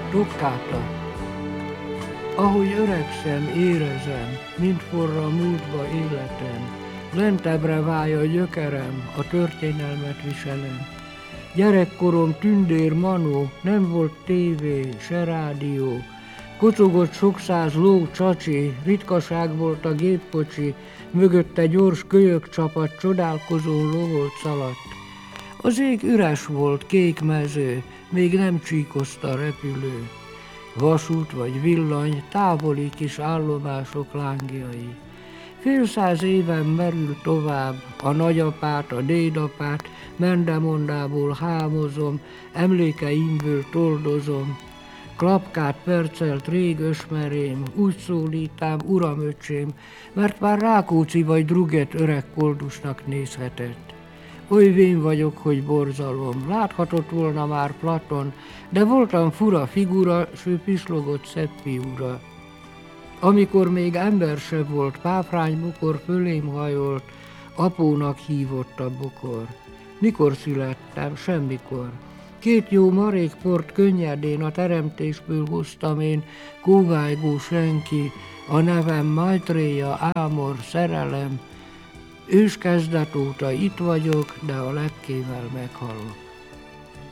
Tokkáta. Ahogy öregszem, érezem, mint forra múltba életem, lentebbre válj a gyökerem, a történelmet viselem. Gyerekkorom tündér manó, nem volt tévé, se rádió, kocogott sok száz ló csacsi, ritkaság volt a gépkocsi, mögötte gyors kölyök csapat csodálkozón lovolt szaladt. Az ég üres volt, kék mező, még nem csíkozta repülő. Vasút vagy villany, távoli kis állomások lángjai. Fél száz éven merül tovább, a nagyapát, a dédapát, mendemondából hámozom, emlékeimből toldozom. Klapkát percelt rég ösmerém, úgy szólítám, uramöcsém, mert már Rákóczi vagy Druget öreg koldusnak nézhetett. Oly vén vagyok, hogy borzalom, láthatott volna már Platon, de voltam fura figura, s ő pislogott szebb fiúra. Amikor még ember se volt, páfrány bokor fölém hajolt, apónak hívott a bokor. Mikor születtem? Semmikor. 2 jó marék port könnyedén a teremtésből hoztam én, kóvájgó senki, a nevem Maitréja, Ámor, szerelem. Őskezdet óta itt vagyok, de a lepkével meghalok.